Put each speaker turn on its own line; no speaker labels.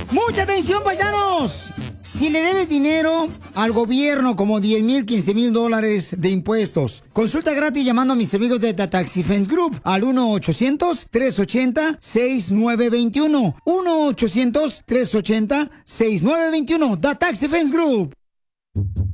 ¡Mucha atención, paisanos! Si le debes dinero al gobierno, como 10,000, 15,000 dólares de impuestos, consulta gratis llamando a mis amigos de The Tax Defense Group al 1-800-380-6921. 1-800-380-6921. The Tax Defense Group.